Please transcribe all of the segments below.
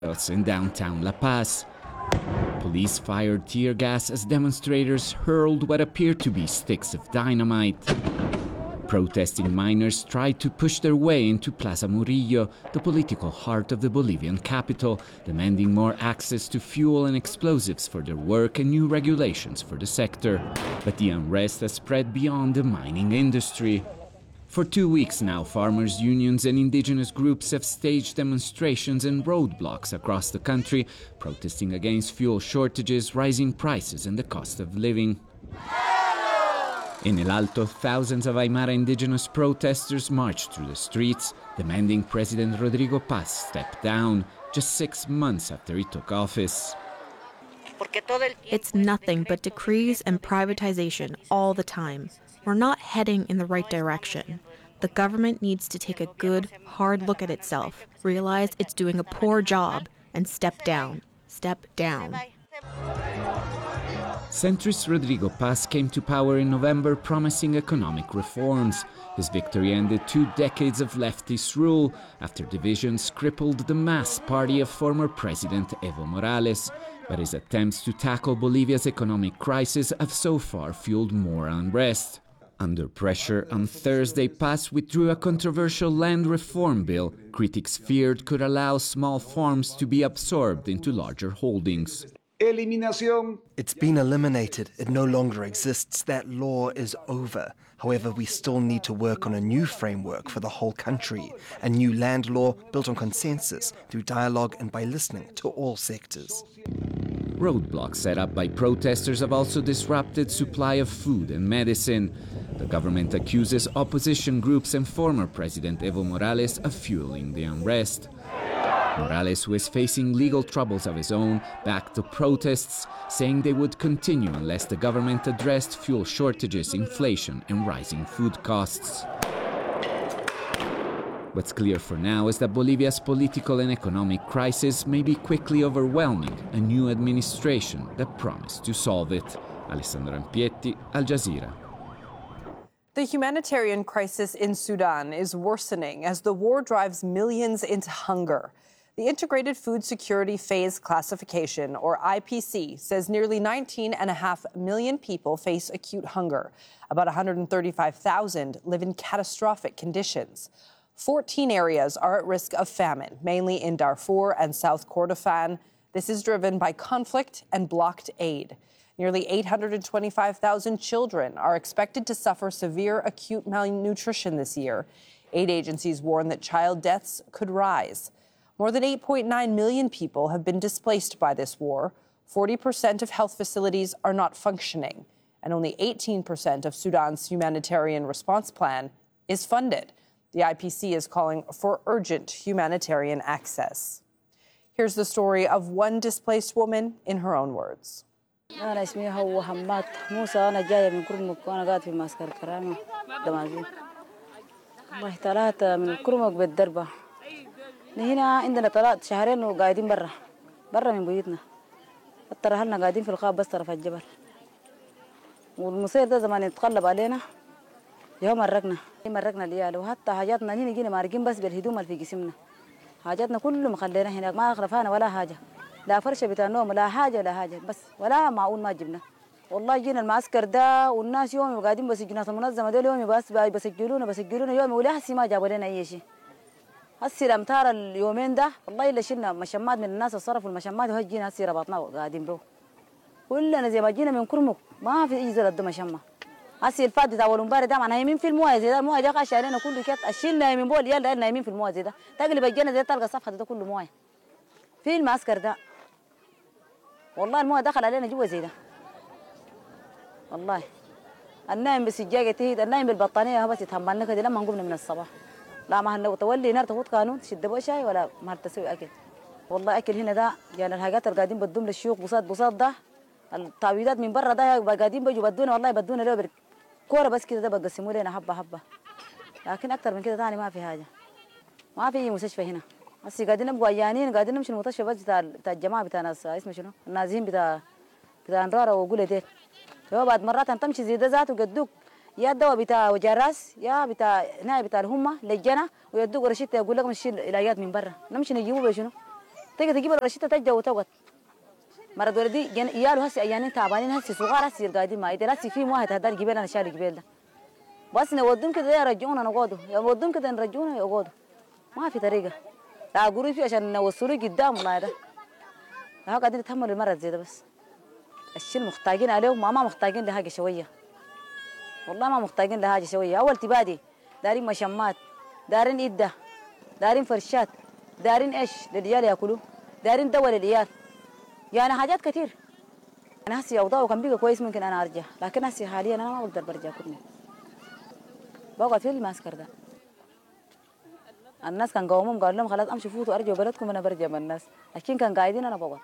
in downtown La Paz. Police fired tear gas as demonstrators hurled what appeared to be sticks of dynamite. Protesting miners tried to push their way into Plaza Murillo, the political heart of the Bolivian capital, demanding more access to fuel and explosives for their work and new regulations for the sector. But the unrest has spread beyond the mining industry. For 2 weeks now, farmers' unions and indigenous groups have staged demonstrations and roadblocks across the country, protesting against fuel shortages, rising prices, and the cost of living. In El Alto, thousands of Aymara indigenous protesters marched through the streets, demanding President Rodrigo Paz step down, just 6 months after he took office. It's nothing but decrees and privatization all the time. We're not heading in the right direction. The government needs to take a good, hard look at itself, realize it's doing a poor job, and step down. Step down. Centrist Rodrigo Paz came to power in November promising economic reforms. His victory ended 2 decades of leftist rule after divisions crippled the MAS party of former President Evo Morales. But his attempts to tackle Bolivia's economic crisis have so far fueled more unrest. Under pressure, on Thursday, Paz withdrew a controversial land reform bill critics feared could allow small farms to be absorbed into larger holdings. It's been eliminated. It no longer exists. That law is over. However, we still need to work on a new framework for the whole country, a new land law built on consensus through dialogue and by listening to all sectors. Roadblocks set up by protesters have also disrupted supply of food and medicine. The government accuses opposition groups and former President Evo Morales of fueling the unrest. Morales, who is facing legal troubles of his own, backed the protests, saying they would continue unless the government addressed fuel shortages, inflation, and rising food costs. What's clear for now is that Bolivia's political and economic crisis may be quickly overwhelming a new administration that promised to solve it. Alessandro Ampietti, Al Jazeera. The humanitarian crisis in Sudan is worsening as the war drives millions into hunger. The Integrated Food Security Phase Classification, or IPC, says nearly 19.5 million people face acute hunger. About 135,000 live in catastrophic conditions. 14 areas are at risk of famine, mainly in Darfur and South Kordofan. This is driven by conflict and blocked aid. Nearly 825,000 children are expected to suffer severe acute malnutrition this year. Aid agencies warn that child deaths could rise. More than 8.9 million people have been displaced by this war. 40% of health facilities are not functioning, and only 18% of Sudan's humanitarian response plan is funded. The IPC is calling for urgent humanitarian access. Here's the story of one displaced woman in her own words. أنا اسمي هو حماد موسى أنا جاية من كرمك وأنا قاعد في معسكر كرامة دمازين والله طلعت من كرمك بالدربة هنا عندنا طلعت شهرين وقاعدين برا من بيوتنا الترهلنا قاعدين في الغاب بس طرف الجبل والمصير ده زمان يتقلب علينا يوم مرقنا ليالي وحتى حاجاتنا هنا جينا مارقين بس بالهدوم اللي في جسمنا حاجاتنا كله مخلينا هناك ما أخرفانا ولا حاجة لا فرشة بتاع نوم لا حاجة بس ولا معقول ما جبنا والله جينا المعسكر ده والناس يومي وقاعدين بسجنات المنظمة دول يومي بس بسجلونا يومي ولا هسي ما جابوا لنا أي شيء هسي الأمطار اليومين ده والله إلا شلنا مشمات من الناس الصرف والمشمات وهجينا هسي ربطنا وقاعدين به كلنا زي ما جينا من كرمك ما في أي زول مشمة هسي الفاد ده والمبارد ده معناها نايمين في المويه زي ده المويه ده قاش علينا كله كده اشيلنا من بول يلا نايمين في المويه زي ده تقلب الجنة زي تلقى الصفحة ده كله مويه في المعسكر ده والله المويه دخل علينا جوا زي ده والله النايم بالسجاجة تهيد النايم بالبطانية بس يتحملنا كده لما نقومنا من الصباح لا ما هنلو تولي نار تفوت قانون تشد بو شاي ولا ما تسوي أكل والله أكل هنا ده يعني الحاجات اللي قاعدين بدهم للشيوخ بساط ده التعويضات من برا ده قاعدين بيجوا بدونا والله بدونا له كورة بس كده ده بقسموا لنا حبة لكن أكتر من كده ثاني ما في حاجة ما في أي مستشفى هنا هسي قاعدين نبقوا عيانين قاعدين نمشي المستشفى بس بتاع الجماعة بتاع ناس اسمه شنو النازحين بتاع أنرارة وقولة ديك هو بعد مرات تمشي زي ده ذاته قدوك يا الدواء بتاع وجع راس يا بتاع هنا بتاع الهمة للجنة ويدوك رشيد يقول لك نشيل العياد من برا نمشي نجيبه بشنو تيجي تجيب الرشيدة تجا وتوقت مرة دول دي يالو هسي أيانين تعبانين هسي صغار هسي قاعدين ما يدري هسي في واحد هدار جبال أنا شاري جبال ده بس نودهم كده يرجعونا نقعدوا يودهم كده نرجعونا يقعدوا ما في طريقة لا أقولوا في عشان نوصلوا قدام والله ده لا قاعدين يتحملوا المرض زي ده بس الشيء محتاجين عليه ما محتاجين لحاجة شوية والله ما محتاجين لحاجة شوية أول تبادي دارين مشمات دارين إدة دارين فرشات دارين إيش للرجال يأكلوا دارين دواء للعيال يعني حاجات كتير أنا هسي أوضاع وكان بيجي كويس ممكن أنا أرجع لكن هسي حاليا أنا ما بقدر برجع كلني بقعد في المعسكر ده الناس كان قومهم قالوا لهم خلاص أمشي فوتوا أرجعوا بلدكم أنا برجع من الناس لكن كان قاعدين أنا بقعد.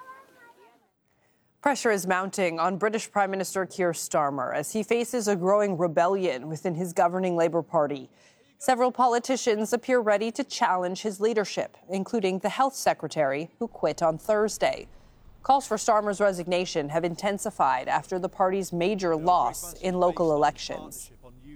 Pressure is mounting on British Prime Minister Keir Starmer as he faces a growing rebellion within his governing Labour Party. Several politicians appear ready to challenge his leadership, including the Health Secretary, who quit on Thursday. Calls for Starmer's resignation have intensified after the party's major loss in local elections.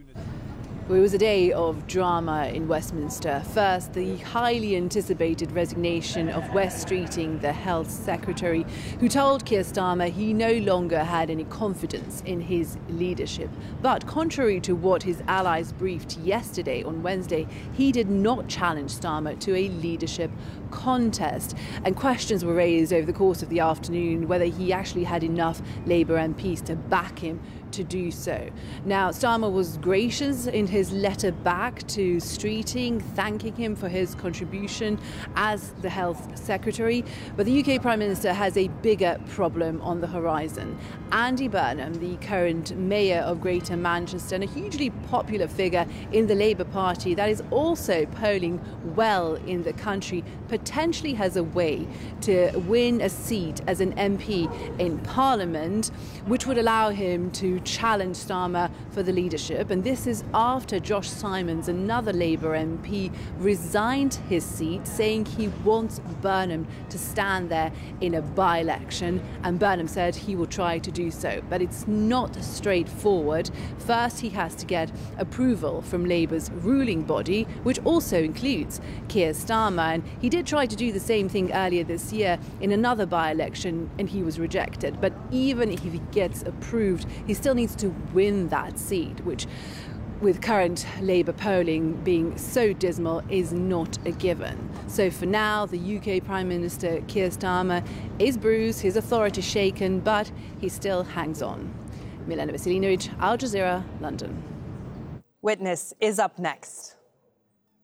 It was a day of drama in Westminster. First, the highly anticipated resignation of Wes Streeting, the Health Secretary, who told Keir Starmer he no longer had any confidence in his leadership. But contrary to what his allies briefed yesterday on Wednesday, he did not challenge Starmer to a leadership contest. And questions were raised over the course of the afternoon whether he actually had enough Labour MPs to back him to do so. Now, Starmer was gracious in his letter back to Streeting, thanking him for his contribution as the Health Secretary. But the UK Prime Minister has a bigger problem on the horizon. Andy Burnham, the current Mayor of Greater Manchester and a hugely popular figure in the Labour Party that is also polling well in the country, potentially has a way to win a seat as an MP in Parliament, which would allow him to challenge Starmer for the leadership. And this is after Josh Simons, another Labour MP, resigned his seat, saying he wants Burnham to stand there in a by-election. And Burnham said he will try to do so. But it's not straightforward. First, he has to get approval from Labour's ruling body, which also includes Keir Starmer. And he did try to do the same thing earlier this year in another by-election, and he was rejected. But even if he gets approved, he still needs to win that seat, which, with current Labour polling being so dismal, is not a given. So for now, the UK Prime Minister Keir Starmer is bruised, his authority shaken, but he still hangs on. Milena Veselinovic, Al Jazeera, London. Witness is up next.